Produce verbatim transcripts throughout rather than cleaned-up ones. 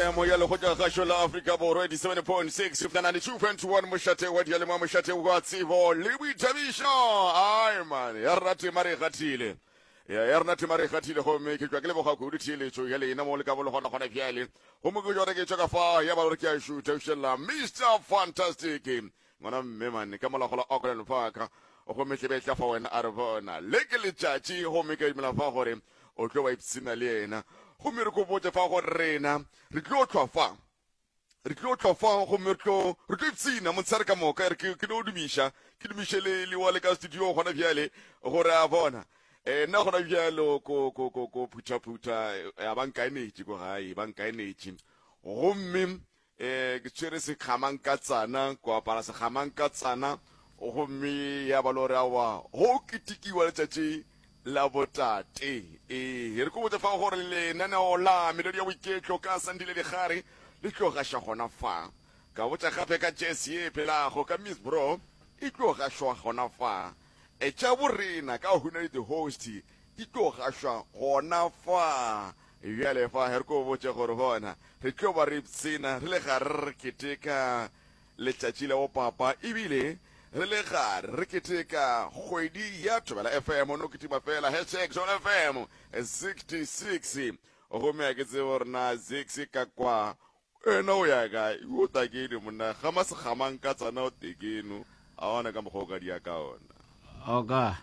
M ya le khotla ga shola Africa Borwa eighty-seven point six fifty ninety-two point one moshate wa diale mo moshate wa tsivo le boithabišo ai man ya rate mare gatile ya ya rena temare gatile go me ke tswa ke le boga go dithiletso ya le ina mo le ka bo le gona gona fiale go mo go jwa ke tsaka fa ya ba re ke a shoota shela Mister Fantastic ngwana mme man ka mola go la Auckland Park go me tlebe tla fa wena a re bona le ke le tšatši go me ke mela fa gore o tlo wa ipsina le ena go me re go botse fa go rena re tlo tlwa fa re tlo tlwa fa go me tlo re tlo ipsina mo tsare ka moka re ke ke no dumisha ke dumishele le wa le ka studio gona fiale gore a bona eh na gona bjalo ko ko ko ko putha putha ya banka enetši go gae banka enetši go mme eh ke tsere se khamang ka tsana go apara se khamang ka tsana go mme ya balore wa ho kitikiwa letšatši la botate eh re go botsa fa gore le nana ola melodi ya wiketlo ka sandile di gare le tlo ga sha gona fa ka botsa gape ka Jesse phela go ka Miss Bro e tlo ga shwa gona fa e tša borena ka huna the host e tlo ga shwa gona fa ya le fa her go botsa gore bona re tlo ba re tsena re le ga re keteka le tšatši la o papa ebile re le ga re keteka kgwedi ya Thobela F M no kitima fela hashtag Zone F M sixty-six go me ke tse borna six ka kwa ena o ya ga o ta ke di monna ga mas gamang ka tsana o tekeno a ona ka mogo ka dia ka ona oga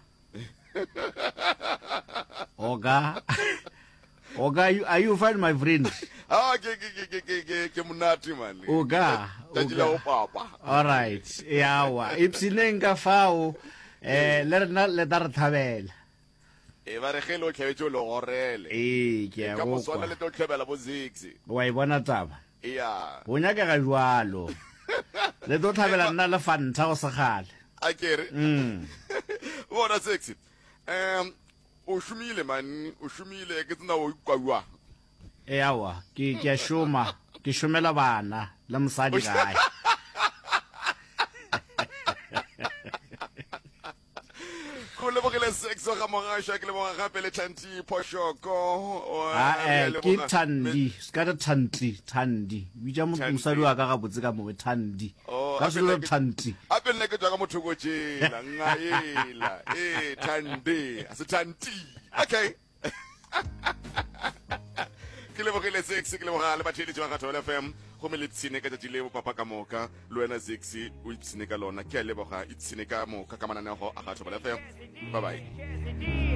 oga oga you, are you fine my friend? ah ke ke ke ke ke ke monate man oga oga o papa all right yawa ipsineng ka fao eh le rena le dar thabela e ba re gelo tlhebetso le gorele eh ke a ka go mo swana le tlo tlhebela bo six wa ibona taba ya bonya ka ga jwalo le do thabela nna le fanta go segale a kere mm bona six um o shumile man o shumile ke tsena o ikwa yawa ke ke a shoma ke shomela bana la mosadi gae go le bogele sex ga mogasha ke le boga gape le Thanti Poshoko a eh ke Thandi ska ta Thanti Thandi bitsa mo mosadi wa ka ga botse ka mo Thandi ka se lo Thanti a pele ke tswa ka mothoko tshela ngaela eh Thandi a se Thanti okay ke le bogele sex ke le boga le bathele tswa ga Thobela F M go me le tsine ka tšatši le papa ka moka le wena six o itsine ka lona ke a leboga itsine ka moka ka mananeo a ga Thobela F M bye bye.